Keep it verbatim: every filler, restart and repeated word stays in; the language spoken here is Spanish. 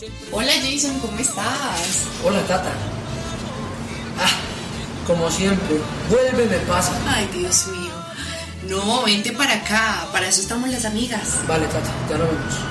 Hola Jason, ¿cómo estás? Hola Tata. Ah, como siempre, vuelve me pasa. Ay, Dios mío. No, vente para acá, para eso estamos las amigas. Vale Tata, ya nos vemos.